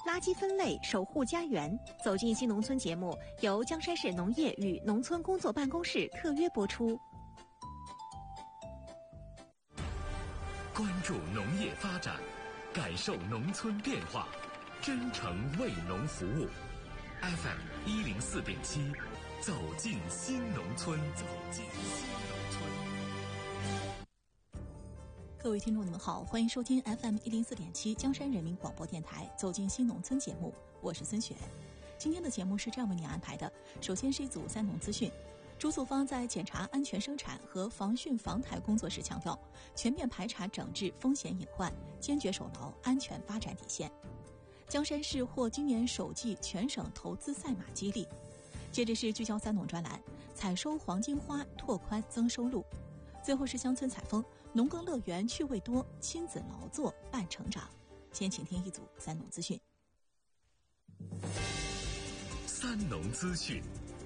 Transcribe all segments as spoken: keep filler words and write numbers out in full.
垃圾分类，守护家园。走进新农村节目由江山市农业与农村工作办公室特约播出。 关注农业发展，感受农村变化，真诚为农服务。F M 一零四点七，走进新农村，走进新农村。 各位听众，你们好，欢迎收听 F M 一零四点七江山人民广播电台《走进新农村》节目，我是孙雪。今天的节目是这样为您安排的：首先是一组三农资讯。朱素芳在检查安全生产和防汛防台工作时强调，全面排查整治风险隐患，坚决守牢安全发展底线。江山市获今年首季全省投资赛马激励。接着是聚焦三农专栏，采收黄金花，拓宽增收入。最后是乡村采风，农耕乐园趣味多，亲子劳作伴成长。先请听一组三农资讯。 三农资讯。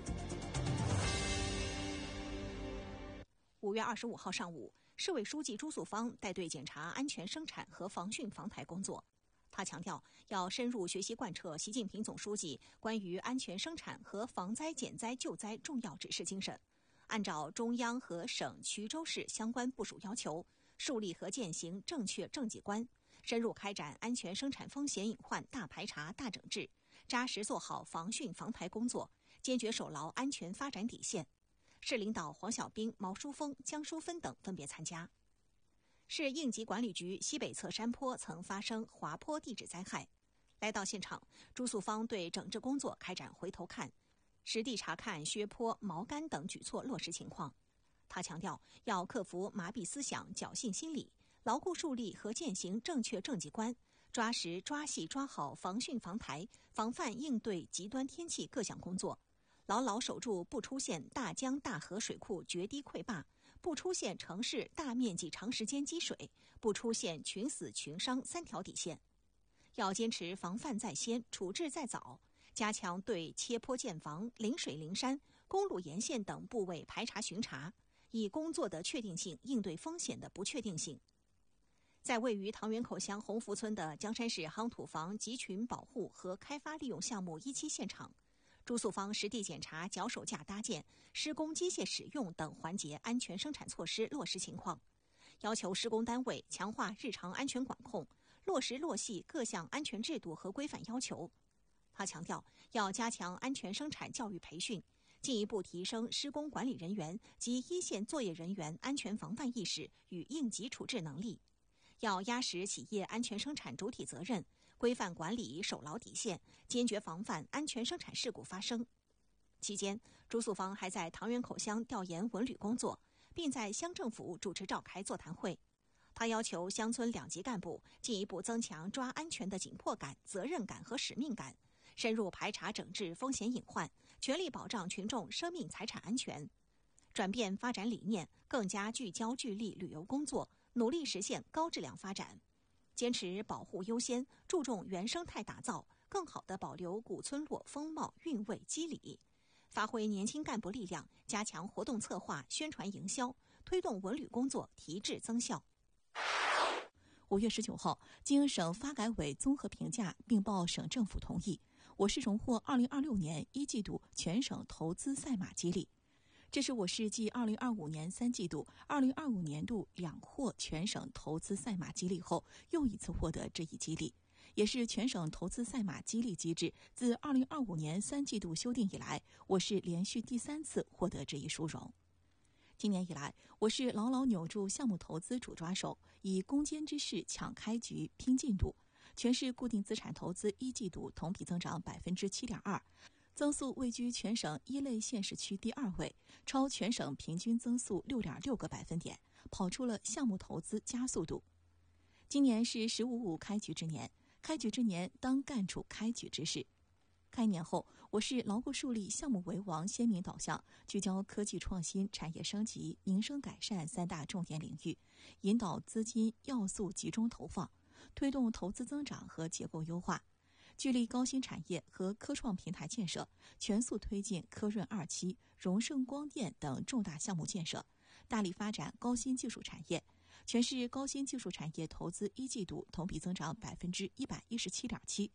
五月二十五号上午，市委书记朱素芳带队检查安全生产和防汛防台工作。他强调，要深入学习贯彻习近平总书记关于安全生产和防灾减灾救灾重要指示精神，按照中央和省衢州市相关部署要求，树立和践行正确政绩观，深入开展安全生产风险隐患大排查大整治，扎实做好防汛防台工作，坚决守牢安全发展底线。市领导黄小兵、毛书峰、江淑芬等分别参加。市应急管理局西北侧山坡曾发生滑坡地质灾害，来到现场，朱素芳对整治工作开展回头看，实地查看削坡、锚杆等举措落实情况。他强调，要克服麻痹思想、侥幸心理，牢固树立和践行正确政绩观，抓实抓细抓好防汛防台、防范应对极端天气各项工作，牢牢守住不出现大江大河水库决堤溃坝，不出现城市大面积长时间积水，不出现群死群伤三条底线。要坚持防范在先、处置在早，加强对切坡建房、临水临山、公路沿线等部位排查巡查，以工作的确定性应对风险的不确定性。在位于唐园口乡洪福村的江山市夯土房集群保护和开发利用项目一期现场，朱素芳实地检查脚手架搭建、施工机械使用等环节安全生产措施落实情况，要求施工单位强化日常安全管控，落实落细各项安全制度和规范要求。他强调，要加强安全生产教育培训，进一步提升施工管理人员及一线作业人员安全防范意识与应急处置能力。要压实企业安全生产主体责任，规范管理，守牢底线，坚决防范安全生产事故发生。期间，朱素芳还在唐园口乡调研文旅工作，并在乡政府主持召开座谈会。他要求乡村两级干部进一步增强抓安全的紧迫感、责任感和使命感，深入排查整治风险隐患，全力保障群众生命财产安全。转变发展理念，更加聚焦聚力旅游工作，努力实现高质量发展。坚持保护优先，注重原生态打造，更好地保留古村落风貌韵味肌理，发挥年轻干部力量，加强活动策划、宣传营销，推动文旅工作提质增效。 五月十九号，经省发改委综合评价并报省政府同意，我市荣获二零二六年一季度全省投资赛马激励。这是我市继二零二五年三季度、二零二五年度两获全省投资赛马激励后，又一次获得这一激励，也是全省投资赛马激励机制自二零二五年三季度修订以来，我市连续第三次获得这一殊荣。今年以来，我市牢牢扭住项目投资主抓手，以攻坚之势抢开局、拼进度。全市固定资产投资一季度同比增长百分之七点二。增速位居全省一类县市区第二位，超全省平均增速六点六个百分点，跑出了项目投资加速度。今年是“十五五”开局之年，开局之年当干出开局之事。开年后，我市牢固树立项目为王鲜明导向，聚焦科技创新、产业升级、民生改善三大重点领域，引导资金要素集中投放，推动投资增长和结构优化。聚力高新产业和科创平台建设，全速推进科润二期、荣盛光电等重大项目建设，大力发展高新技术产业。全市高新技术产业投资一季度同比增长百分之一百一十七点七，